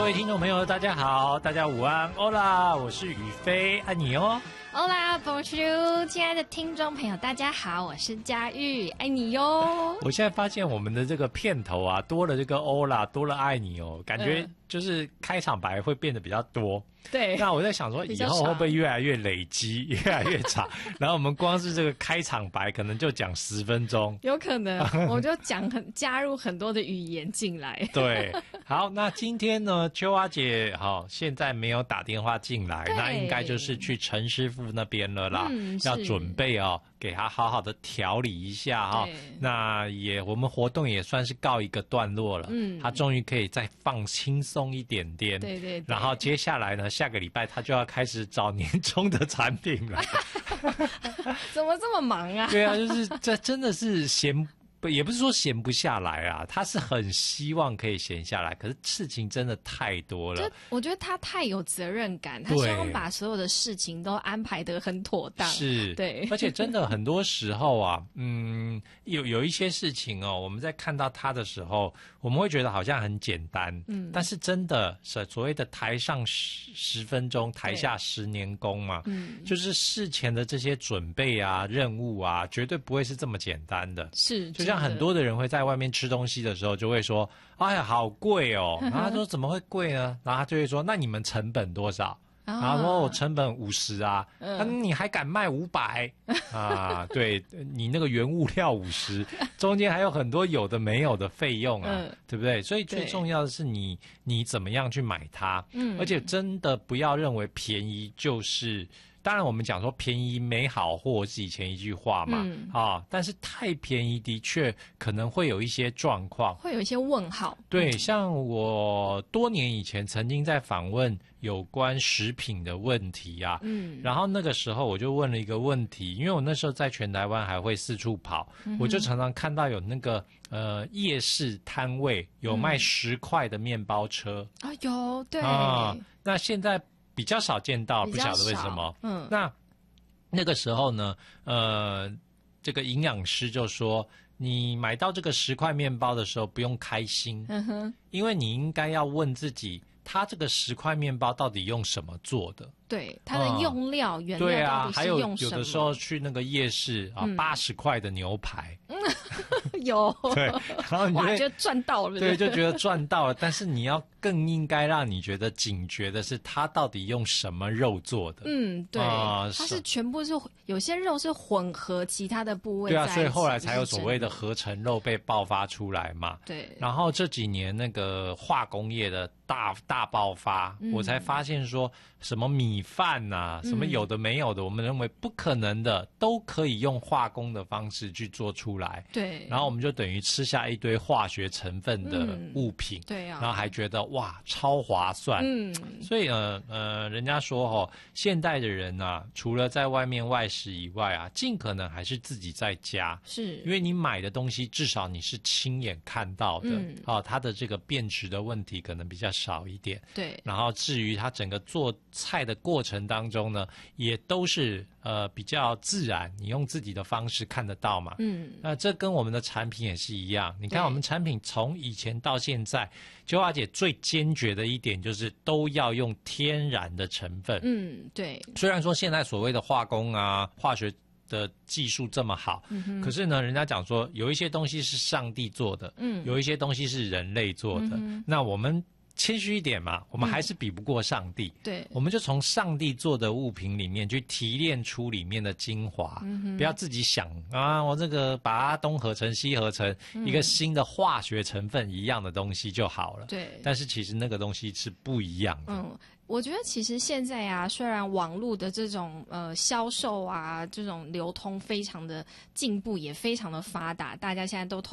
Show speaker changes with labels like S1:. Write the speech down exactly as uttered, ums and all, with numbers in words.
S1: 位听众朋友，大家好，大家午安，欧啦，我是宇飞，爱你哦。
S2: Hola, bonjour， 亲爱的听众朋友，大家好，我是佳玉，爱你哟。
S1: 我现在发现我们的这个片头啊，多了这个欧啦，多了爱你哦，感觉就是开场白会变得比较多。
S2: 对，
S1: 那我在想说，以后会不会越来越累积，越来越长？然后我们光是这个开场白，可能就讲十分钟，
S2: 有可能，我就讲很加入很多的语言进来。
S1: 对，好，那今天呢，秋花姐好、哦，现在没有打电话进来，那应该就是去陈师傅那边了啦，
S2: 嗯、
S1: 要准备哦，给他好好的调理一下哈、哦。那也我们活动也算是告一个段落了，嗯，他终于可以再放轻松一点点，
S2: 对 对, 对。
S1: 然后接下来呢，下个礼拜他就要开始找年终的产品了。
S2: 怎么这么忙啊？
S1: 对啊，就是这真的是闲。不，也不是说闲不下来啊，他是很希望可以闲下来，可是事情真的太多了。
S2: 就我觉得他太有责任感，他希望把所有的事情都安排得很妥当。
S1: 是，
S2: 对，
S1: 而且真的很多时候啊，嗯，有有一些事情哦，我们在看到他的时候，我们会觉得好像很简单，嗯，但是真的是所谓的台上十十分钟，台下十年功嘛，嗯，就是事前的这些准备啊、任务啊，绝对不会是这么简单的。
S2: 是，
S1: 就像很多的人会在外面吃东西的时候，就会说：“哎呀，好贵哦。”然后他说：“怎么会贵呢？”然后他就会说：“那你们成本多少？”然后说：“我成本五十啊。”那你还敢卖五百啊？对，你那个原物料五十，中间还有很多有的没有的费用啊，嗯、对不对？所以最重要的是你你怎么样去买它，嗯，而且真的不要认为便宜就是。当然，我们讲说便宜没好货是以前一句话嘛，嗯、啊，但是太便宜的确可能会有一些状况，
S2: 会有一些问号。
S1: 对，像我多年以前曾经在访问有关食品的问题啊，嗯，然后那个时候我就问了一个问题，因为我那时候在全台湾还会四处跑，嗯、我就常常看到有那个呃夜市摊位有卖十块的面包车
S2: 啊、嗯，有对
S1: 啊，那现在。比较少见到，不晓得为什么。嗯，那那个时候呢，呃，这个营养师就说，你买到这个十块面包的时候不用开心，嗯哼，因为你应该要问自己，它这个十块面包到底用什么做的？
S2: 对，它的用料、嗯、原料
S1: 对啊，
S2: 到底
S1: 还有
S2: 是用什么？
S1: 有的时候去那个夜市啊，八十块的牛排，
S2: 嗯、有
S1: 对，然后你就
S2: 哇，觉得赚到了，
S1: 对，就觉得赚到了。但是你要更应该让你觉得警觉的是，它到底用什么肉做的？
S2: 嗯，对，
S1: 啊、
S2: 它是全部是有些肉是混合其他的部位在一起，
S1: 对啊，所以后来才有所谓的合成肉被爆发出来嘛。
S2: 对，
S1: 然后这几年那个化工业的大大爆发，嗯、我才发现说什么米饭呐、啊。什么有的没有的，嗯、我们认为不可能的，都可以用化工的方式去做出来。
S2: 对，
S1: 然后我们就等于吃下一堆化学成分的物品。
S2: 嗯、对啊，
S1: 然后还觉得哇超划算。嗯，所以呃呃，人家说哦，现代的人啊，除了在外面外食以外啊，尽可能还是自己在家。
S2: 是，
S1: 因为你买的东西至少你是亲眼看到的，嗯、哦，它的这个变质的问题可能比较少一点。
S2: 对，
S1: 然后至于它整个做菜的过程当中呢，也都是呃比较自然，你用自己的方式看得到嘛。嗯，那这跟我们的产品也是一样。你看我们产品从以前到现在，秋华姐最坚决的一点就是都要用天然的成分。
S2: 嗯，对。
S1: 虽然说现在所谓的化工啊、化学的技术这么好，嗯、可是呢，人家讲说有一些东西是上帝做的，嗯，有一些东西是人类做的。嗯、那我们谦虚一点嘛，我们还是比不过上帝。嗯、对，我们就从上帝做的物品里面去提炼出里面的精华，嗯、不要自己想啊，我这个把它东合成西合成、嗯、一个新的化学成分一样的东西就好了。对，但是其实那个东西是不一样的。
S2: 嗯。我觉得其实现在啊，虽然网络的这种呃销售啊，这种流通非常的进步，也非常的发达，大家现在都